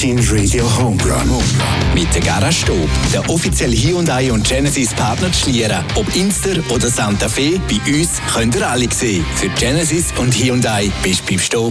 Virgin Radio Home Run. Mit der Garage-Stube, der offizielle Hyundai und Genesis-Partner zu Schlieren. Ob Inster oder Santa Fe, bei uns könnt ihr alle sehen. Für Genesis und Hyundai bist du beim Stop